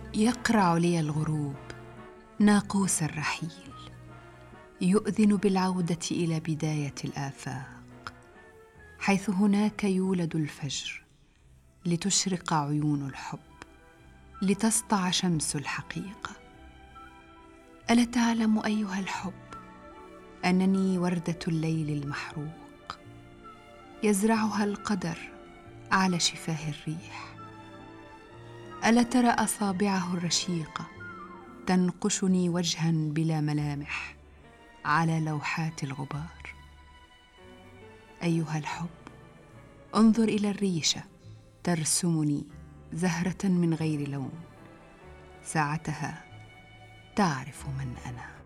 يقرع لي الغروب ناقوس الرحيل، يؤذن بالعودة إلى بداية الآفاق، حيث هناك يولد الفجر لتشرق عيون الحب، لتسطع شمس الحقيقة. ألا تعلم أيها الحب أنني وردة الليل المحروق، يزرعها القدر على شفاه الريح؟ ألا ترى أصابعه الرشيقة تنقشني وجها بلا ملامح على لوحات الغبار؟ أيها الحب، انظر إلى الريشة ترسمني زهرة من غير لون، ساعتها تعرف من أنا.